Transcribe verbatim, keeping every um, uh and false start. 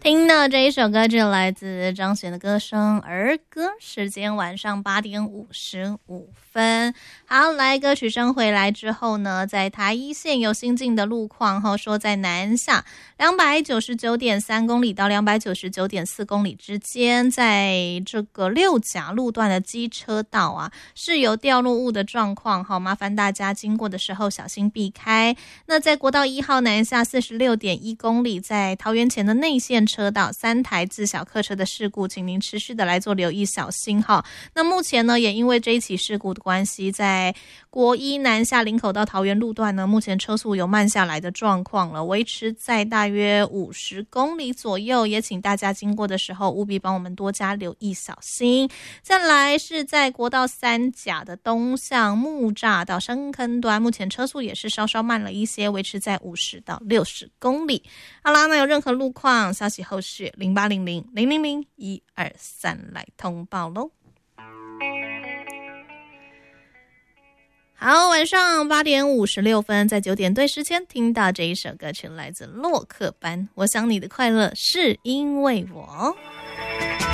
听到这一首歌曲来自张悬的歌声儿歌，时间晚上八点五十五分。好，来歌曲声回来之后呢，在台一线有新进的路况后，说在南下两百九十九点三公里到两百九十九点四公里之间，在这个六甲路段的机车道啊，是有掉落物的状况，好，麻烦大家经过的时候小心避开。那在国道一号南下四十六点一公里，在桃园前的内线车道三台自小客车的事故，请您持续的来做留意，小心哈。那目前呢，也因为这一起事故的关系，在国一南下林口到桃园路段呢，目前车速有慢下来的状况了，维持在大约五十公里左右，也请大家经过的时候务必帮我们多加留意，小心。再来是在国道三甲的东向木栅到深坑段，目前车速也是稍稍慢了一些，维持在五十到六十公里。好啦，那有任何路况消息后续零八零零零零零一二三来通报咯。好，晚上八点五十六分，在九点对时间听到这一首歌曲，来自洛克班。我想你的快乐是因为我。